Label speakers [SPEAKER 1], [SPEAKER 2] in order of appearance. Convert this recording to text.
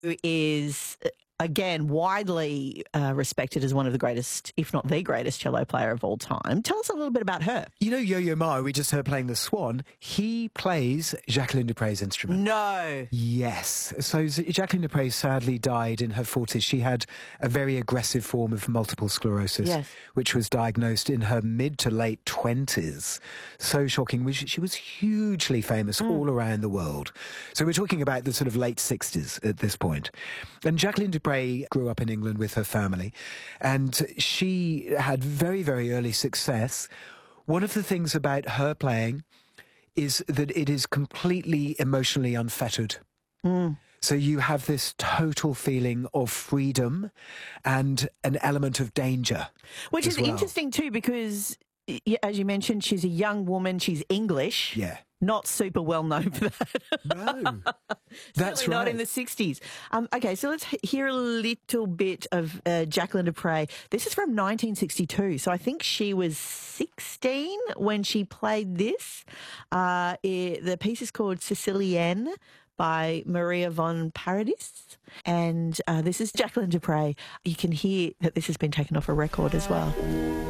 [SPEAKER 1] who is, again, widely respected as one of the greatest, if not the greatest, cello player of all time. Tell us a little bit about her.
[SPEAKER 2] You know Yo-Yo Ma, we just heard playing the Swan. He plays Jacqueline du Pré's instrument.
[SPEAKER 1] No.
[SPEAKER 2] Yes. So Jacqueline du Pré sadly died in her 40s. She had a very aggressive form of multiple sclerosis,
[SPEAKER 1] Yes.
[SPEAKER 2] which was diagnosed in her mid to late 20s. So shocking. She was hugely famous all around the world. So we're talking about the sort of late 60s at this point. And Jacqueline du Pré grew up in England with her family, and she had very, very early success. One of the things about her playing is that it is completely emotionally unfettered. So you have this total feeling of freedom and an element of danger.
[SPEAKER 1] Which
[SPEAKER 2] as
[SPEAKER 1] is
[SPEAKER 2] well.
[SPEAKER 1] interesting too, because, as you mentioned, she's a young woman. She's English.
[SPEAKER 2] Yeah.
[SPEAKER 1] Not super well known for that.
[SPEAKER 2] No, that's
[SPEAKER 1] Certainly
[SPEAKER 2] right.
[SPEAKER 1] not in the 60s. Okay, so let's hear a little bit of Jacqueline du Pré. This is from 1962, so I think she was 16 when she played this. The piece is called Sicilienne by Maria von Paradis, and this is Jacqueline du Pré. You can hear that this has been taken off a record as well.